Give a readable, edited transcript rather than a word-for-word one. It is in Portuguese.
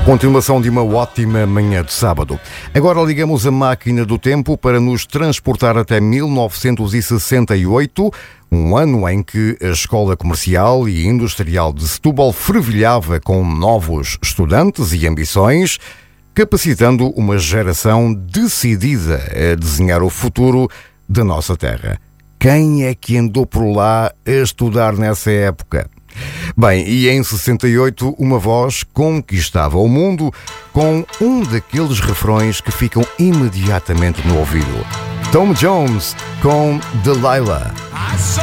Continuação de uma ótima manhã de sábado. Agora ligamos a máquina do tempo para nos transportar até 1968, um ano em que a Escola Comercial e Industrial de Setúbal fervilhava com novos estudantes e ambições, capacitando uma geração decidida a desenhar o futuro da nossa terra. Quem é que andou por lá a estudar nessa época? Bem, e em 68 uma voz conquistava o mundo com um daqueles refrões que ficam imediatamente no ouvido. Tom Jones com Delilah.